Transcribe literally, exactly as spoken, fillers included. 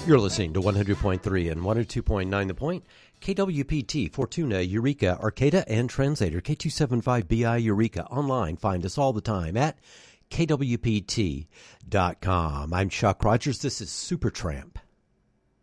You're listening to one hundred point three and one oh two point nine The Point, K W P T, Fortuna, Eureka, Arcata, and Translator, K two seventy-five B I Eureka. Online, find us all the time at K W P T dot com. I'm Chuck Rogers. This is Supertramp.